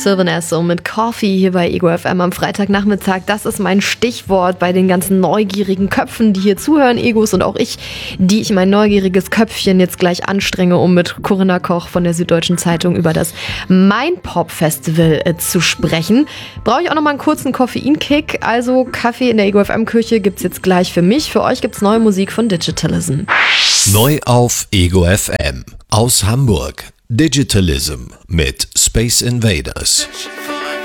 Sylvan Esso mit Coffee hier bei Ego FM am Freitagnachmittag. Das ist mein Stichwort bei den ganzen neugierigen Köpfen, die hier zuhören, Egos und auch ich, die ich mein neugieriges Köpfchen jetzt gleich anstrenge, um mit Corinna Koch von der Süddeutschen Zeitung über das Mein Pop Festival zu sprechen. Brauche ich auch noch mal einen kurzen Koffeinkick. Also Kaffee in der Ego FM Küche gibt's jetzt gleich für mich. Für euch gibt's neue Musik von Digitalism. Neu auf Ego FM aus Hamburg. Digitalism mit Space Invaders.